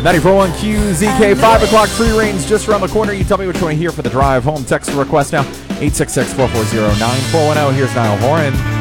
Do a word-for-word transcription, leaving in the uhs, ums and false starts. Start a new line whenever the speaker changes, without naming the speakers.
ninety-four point one Q Z K, five o'clock free range just around the corner. You tell me what you want to hear for the drive home. Text the request now, eight six six, four four zero, nine four one zero. Here's Niall Horan.